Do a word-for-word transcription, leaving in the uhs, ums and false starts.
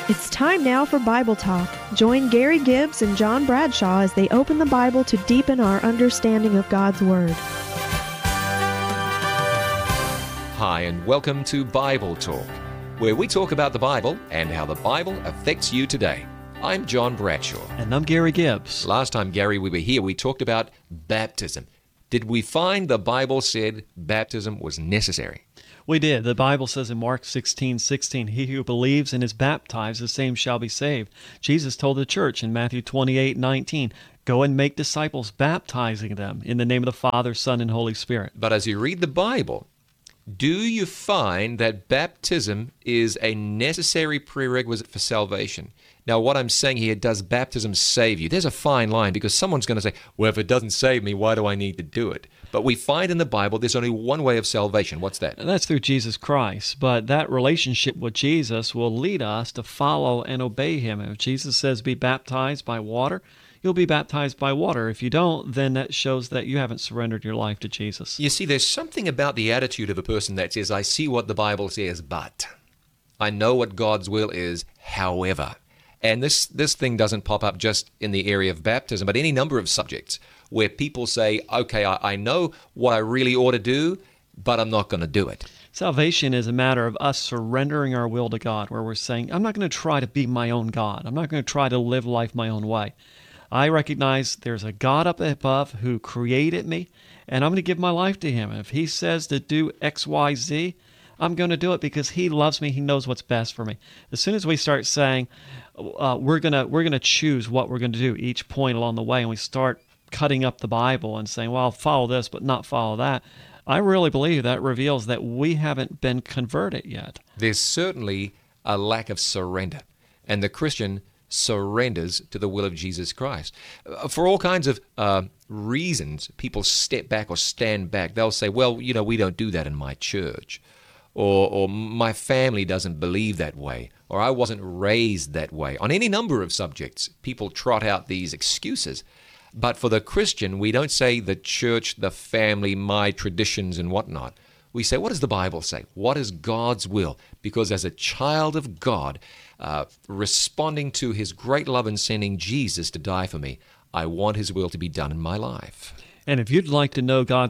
It's time now for Bible Talk. Join Gary Gibbs and John Bradshaw as they open the Bible to deepen our understanding of God's Word. Hi, and welcome to Bible Talk, where we talk about the Bible and how the Bible affects you today. I'm John Bradshaw. And I'm Gary Gibbs. Last time, Gary, we were here, we talked about baptism. Did we find the Bible said baptism was necessary? We did. The Bible says in Mark sixteen sixteen, "He who believes and is baptized, the same shall be saved." Jesus told the church in Matthew twenty-eight nineteen, "Go and make disciples, baptizing them in the name of the Father, Son, and Holy Spirit." But as you read the Bible, do you find that baptism is a necessary prerequisite for salvation? Now, what I'm saying here, does baptism save you? There's a fine line, because someone's going to say, well, if it doesn't save me, why do I need to do it? But we find in the Bible there's only one way of salvation. What's that? And that's through Jesus Christ. But that relationship with Jesus will lead us to follow and obey Him. If Jesus says be baptized by water, you'll be baptized by water. If you don't, then that shows that you haven't surrendered your life to Jesus. You see, there's something about the attitude of a person that says, I see what the Bible says, but I know what God's will is, however. And this, this thing doesn't pop up just in the area of baptism, but any number of subjects where people say, okay, I, I know what I really ought to do, but I'm not going to do it. Salvation is a matter of us surrendering our will to God, where we're saying, I'm not going to try to be my own God. I'm not going to try to live life my own way. I recognize there's a God up above who created me, and I'm going to give my life to Him. If He says to do X, Y, Z, I'm going to do it because He loves me. He knows what's best for me. As soon as we start saying uh, we're gonna we're gonna choose what we're going to do each point along the way, and we start cutting up the Bible and saying, well, I'll follow this but not follow that, I really believe that reveals that we haven't been converted yet. There's certainly a lack of surrender, and the Christian surrenders to the will of Jesus Christ. Uh, for all kinds of uh, reasons, people step back or stand back. They'll say, well, you know, we don't do that in my church. Or, or my family doesn't believe that way, or I wasn't raised that way. On any number of subjects, people trot out these excuses. But for the Christian, we don't say the church, the family, my traditions, and whatnot. We say, what does the Bible say? What is God's will? Because as a child of God, uh, responding to His great love in sending Jesus to die for me, I want His will to be done in my life. And if you'd like to know God's